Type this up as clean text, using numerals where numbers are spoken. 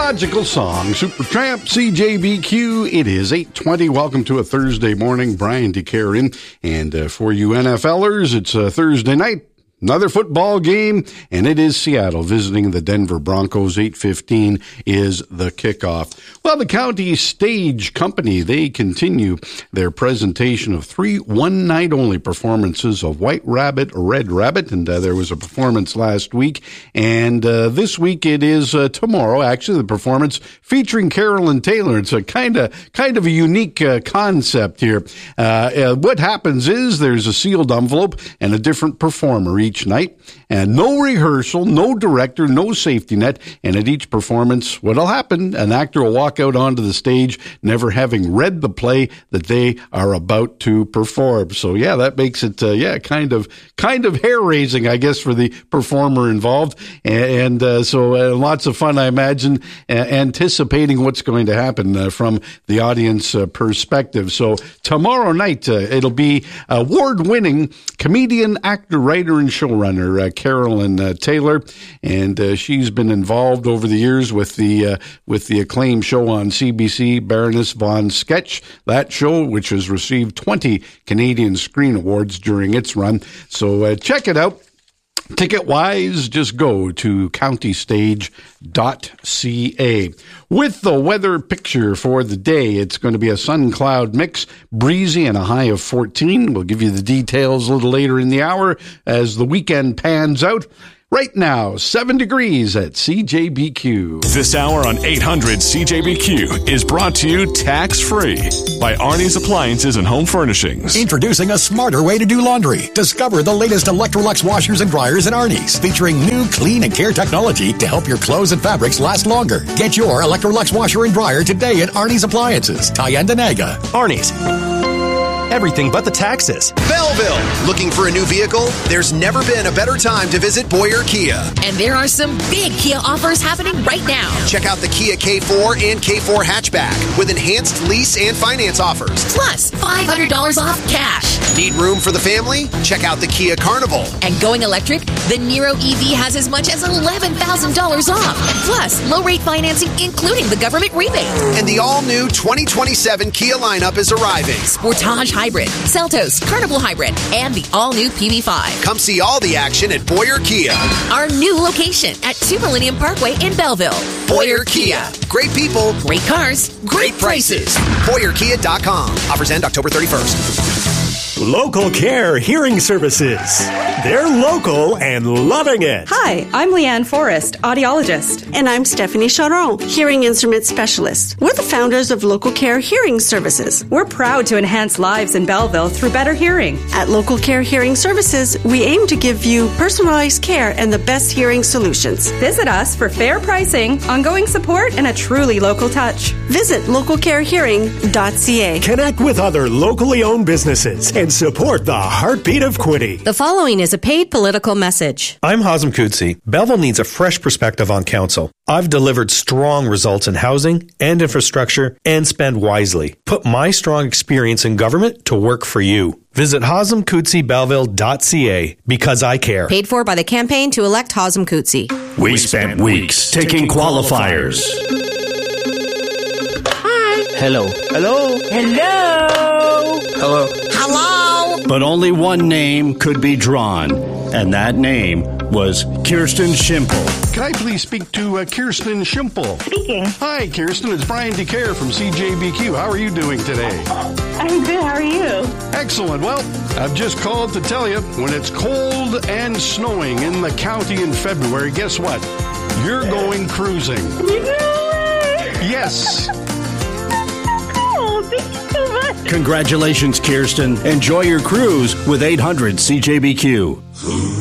Illogical Song, Supertramp, CJBQ. It is 8:20. Welcome to a Thursday morning. Brian DeCarin. And for you NFLers, it's a Thursday night. Another football game, and it is Seattle visiting the Denver Broncos. 8:15 is the kickoff. Well, the County Stage Company, they continue their presentation of 3 one-night-only performances of White Rabbit, Red Rabbit, and there was a performance last week, and this week it is tomorrow, actually, the performance featuring Carolyn Taylor. It's a kind of a unique concept here. What happens is there's a sealed envelope and a different performer each night, and no rehearsal, no director, no safety net, and at each performance, what'll happen, an actor will walk out onto the stage never having read the play that they are about to perform. So yeah, that makes it kind of hair-raising, I guess, for the performer involved, and so lots of fun, I imagine, anticipating what's going to happen from the audience perspective. So tomorrow night, it'll be award-winning comedian, actor, writer, and showrunner Carolyn Taylor, and she's been involved over the years with the acclaimed show on CBC, Baroness Von Sketch. That show, which has received 20 Canadian Screen Awards during its run. So check it out. Ticket-wise, just go to countystage.ca. With the weather picture for the day, it's going to be a sun-cloud mix, breezy and a high of 14. We'll give you the details a little later in the hour as the weekend pans out. Right now, 7 degrees at CJBQ. This hour on 800 CJBQ is brought to you tax-free by Arnie's Appliances and Home Furnishings. Introducing a smarter way to do laundry. Discover the latest Electrolux washers and dryers at Arnie's, featuring new clean and care technology to help your clothes and fabrics last longer. Get your Electrolux washer and dryer today at Arnie's Appliances, Tyendinaga. Arnie's. Everything but the taxes. Belleville. Looking for a new vehicle? There's never been a better time to visit Boyer Kia. And there are some big Kia offers happening right now. Check out the Kia K4 and K4 hatchback with enhanced lease and finance offers. Plus, $500 off cash. Need room for the family? Check out the Kia Carnival. And going electric? The Niro EV has as much as $11,000 off. Plus, low-rate financing, including the government rebate. And the all-new 2027 Kia lineup is arriving. Sportage Hybrid, Seltos, Carnival Hybrid, and the all-new PV5. Come see all the action at Boyer Kia. Our new location at 2 Millennium Parkway in Belleville. Boyer Kia. Great people. Great cars. Great prices. BoyerKia.com. Offers end October 31st. Local Care Hearing Services. They're local and loving it. Hi, I'm Leanne Forrest, audiologist. And I'm Stephanie Charon, hearing instrument specialist. We're the founders of Local Care Hearing Services. We're proud to enhance lives in Belleville through better hearing. At Local Care Hearing Services, we aim to give you personalized care and the best hearing solutions. Visit us for fair pricing, ongoing support, and a truly local touch. Visit localcarehearing.ca. Connect with other locally owned businesses and support the heartbeat of Quinte. The following is a paid political message. I'm Hazem Kutsi. Belleville needs a fresh perspective on council. I've delivered strong results in housing and infrastructure and spend wisely. Put my strong experience in government to work for you. Visit HazemKutsiBelleville.ca because I care. Paid for by the campaign to elect Hazem Kutsi. We spent weeks taking qualifiers. Hi. Hello. Hello. Hello. Hello. Hello. But only one name could be drawn, and that name was Kirsten Schimpel. Can I please speak to Kirsten Schimpel? Speaking. Hi, Kirsten. It's Brian DeCare from CJBQ. How are you doing today? I'm good. How are you? Excellent. Well, I've just called to tell you, when it's cold and snowing in the county in February, guess what? You're going cruising. Yes. Oh, thank you so much. Congratulations, Kirsten. Enjoy your cruise with 800 CJBQ.